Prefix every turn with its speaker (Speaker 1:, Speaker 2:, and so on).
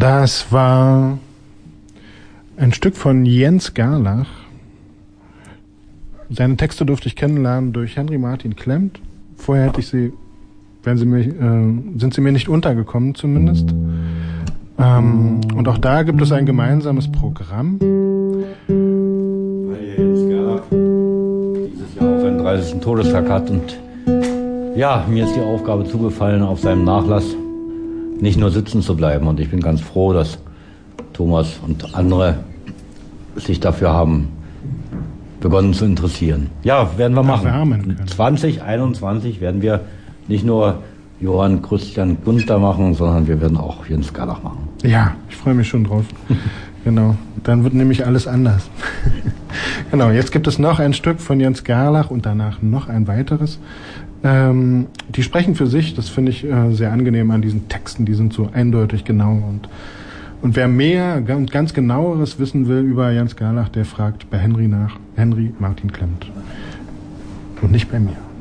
Speaker 1: Das war ein Stück von Jens Gerlach. Seine Texte durfte ich kennenlernen durch Henry Martin Klemt. Vorher hätte ich sind sie mir nicht untergekommen zumindest. Und auch da gibt es ein gemeinsames Programm.
Speaker 2: Weil Jens Gerlach dieses Jahr auch seinen 30. Todestag hat und ja, mir ist die Aufgabe zugefallen, auf seinem Nachlass nicht nur sitzen zu bleiben. Und ich bin ganz froh, dass Thomas und andere sich dafür haben begonnen zu interessieren. Ja, werden wir machen. 2021 werden wir nicht nur Johann Christian Gunther machen, sondern wir werden auch Jens Gerlach machen.
Speaker 1: Ja, ich freue mich schon drauf. Genau, dann wird nämlich alles anders. Genau, jetzt gibt es noch ein Stück von Jens Gerlach und danach noch ein weiteres. Die sprechen für sich, das finde ich sehr angenehm an diesen Texten, die sind so eindeutig genau. Und wer mehr und ganz genaueres wissen will über Jens Gerlach, der fragt bei Henry nach, Henry Martin Klemt. Und nicht bei mir.